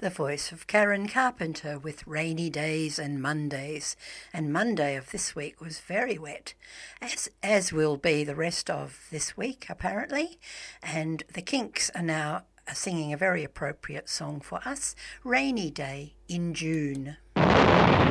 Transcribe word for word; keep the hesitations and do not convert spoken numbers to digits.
the voice of Karen Carpenter with Rainy Days and Mondays. And Monday of this week was very wet, as as will be the rest of this week, apparently. And the Kinks are now singing a very appropriate song for us, Rainy Day in June.